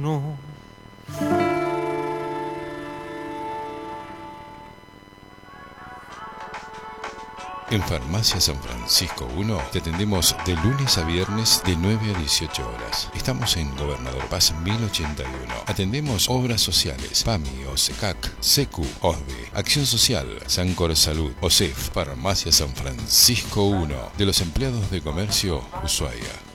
No. En Farmacia San Francisco 1 te atendemos de lunes a viernes de 9 a 18 horas. Estamos en Gobernador Paz 1081. Atendemos obras sociales, PAMI, OSECAC, SECU, OSDE, Acción Social, Sancor Salud, OSEF. Farmacia San Francisco 1 de los empleados de comercio Ushuaia.